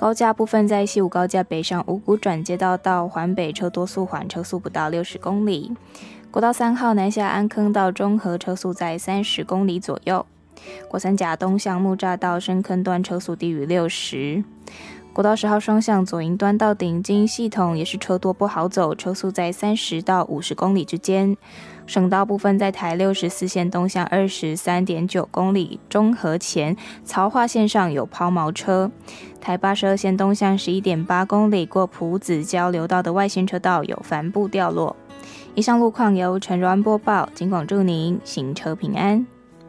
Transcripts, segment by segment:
高架部分在西武高架北上五股转接道到环北车多速缓，车速不到60公里。国道3号南下安坑到中和车速在30公里左右。国三甲东向木栅到深坑段车速低于60。国道10号双向左营端到顶金系统也是车多不好走，车速在30到50公里之间。省道部分在台64线东向23.9公里，中和前曹化线上有抛锚车。台82线东向11.8公里，过埔子交流道的外线车道有帆布掉落。以上路况由陈柔安播报，警广祝您行车平安。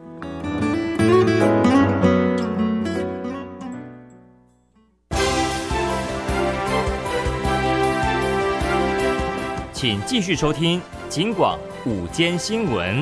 请继续收听警广午间新闻。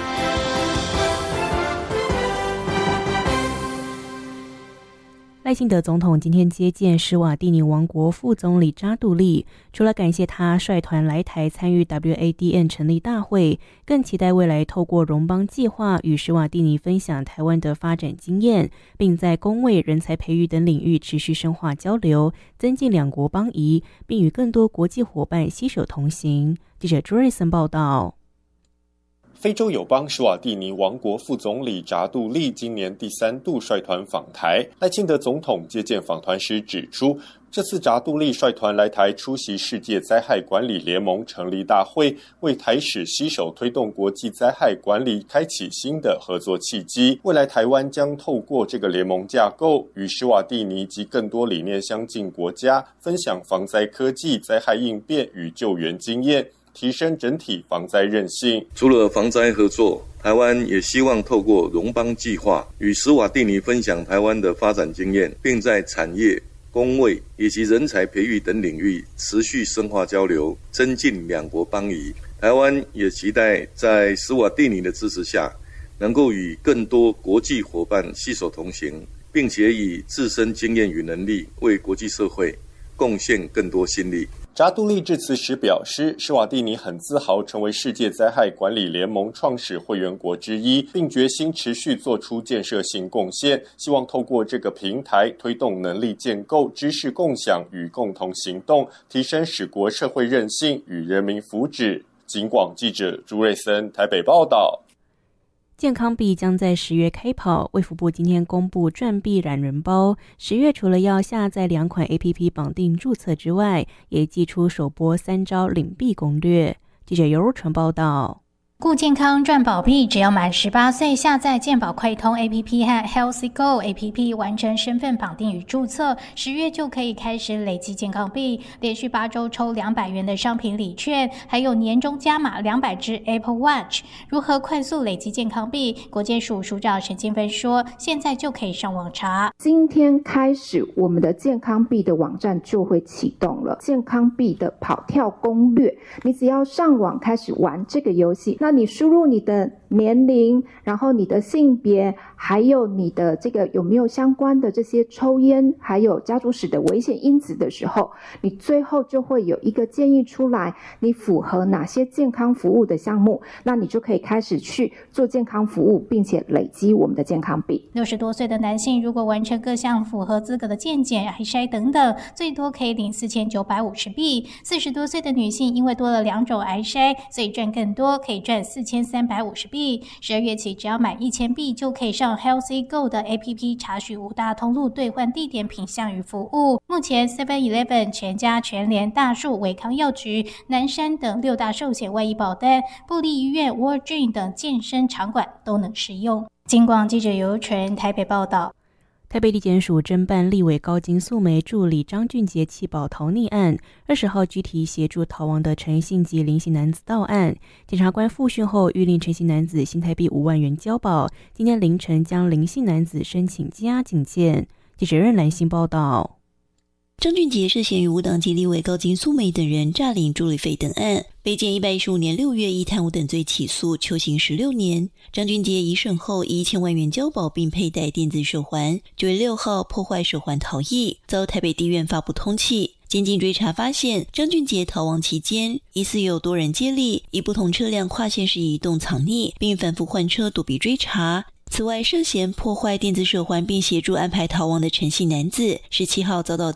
赖清德总统今天接见史瓦蒂尼王国副总理扎杜利，除了感谢他率团来台参与 WADN 成立大会，更期待未来透过荣邦计划与史瓦蒂尼分享台湾的发展经验，并在公卫、人才培育等领域持续深化交流，增进两国邦谊，并与更多国际伙伴携手同行。记者朱瑞森报道。 非洲友邦史瓦蒂尼王国副总理扎杜利今年第3度率团访台，赖清德总统接见访团时指出，这次扎杜利率团来台出席世界灾害管理联盟成立大会，为台史携手推动国际灾害管理开启新的合作契机。未来台湾将透过这个联盟架构，与史瓦蒂尼及更多理念相近国家分享防灾科技、灾害应变与救援经验，提升整体防灾韧性。 除了防灾合作，台湾也希望透过荣邦计划与史瓦蒂尼分享台湾的发展经验，并在产业、公卫以及人才培育等领域持续深化交流，增进两国邦谊。台湾也期待在史瓦蒂尼的支持下，能够与更多国际伙伴携手同行，并且以自身经验与能力为国际社会贡献更多心力。 扎杜利致辞时表示，史瓦蒂尼很自豪成为世界灾害管理联盟创始会员国之一，并决心持续做出建设性贡献，希望透过这个平台推动能力建构、知识共享与共同行动，提升史国社会韧性与人民福祉。警广记者朱瑞森台北报道。 健康币将在10月开跑，卫福部今天公布赚币懒人包，10月除了要下载2款 APP 绑定注册之外，也寄出首波3招领币攻略。记者尤如纯报道。 顾健康赚宝币，只要满18岁，下载健保快通 APP 和 Healthy Go APP， 完成身份绑定与注册，10月就可以开始累积健康币，连续8周抽200元的商品礼券，还有年终加码200只 Apple Watch。如何快速累积健康币？国健署署长陈建芬说，现在就可以上网查。 今天开始，我们的健康币的网站就会启动了，健康币的跑跳攻略，你只要上网开始玩这个游戏，那你输入你的年龄，然后你的性别，还有你的这个有没有相关的这些抽烟还有家族史的危险因子的时候，你最后就会有一个建议出来，你符合哪些健康服务的项目，那你就可以开始去做健康服务，并且累积我们的健康币。 60多岁的男性如果完成各项符合资格的健检、癌筛等等，最多可以领4950币。40多岁的女性因为多了2种癌筛，所以赚更多，可以赚4350币。12月起，只要买1000币，就可以上 Healthy Go 的 APP 查询5大通路兑换地点、品项与服务。目前 7-Eleven、全家、全联、大树、伟康药局、南山等6大寿险外医保单、部立医院、World Dream 等健身场馆都能使用。警广记者尤纯台北报道。 台北地检署侦办立委高金素梅助理张俊杰弃保逃匿案，20号拘提协助逃亡的陈姓及林姓男子到案。检察官复讯后，谕令陈姓男子新台币5万元交保。今天凌晨将林姓男子申请羁押警戒。记者任兰心报道。 张俊杰涉嫌与无党籍立委高金素梅等人诈领助理费等案，被检115年6月以贪污等罪起诉，求刑16年。张俊杰一审后以1000万元交保，并佩戴电子手环。9月6号破坏手环逃逸，遭台北地院发布通缉。监警追查发现，张俊杰逃亡期间，疑似有多人接力，以不同车辆跨县市移动藏匿，并反复换车躲避追查。此外，涉嫌破坏电子手环并协助安排逃亡的陈姓男子，17号遭到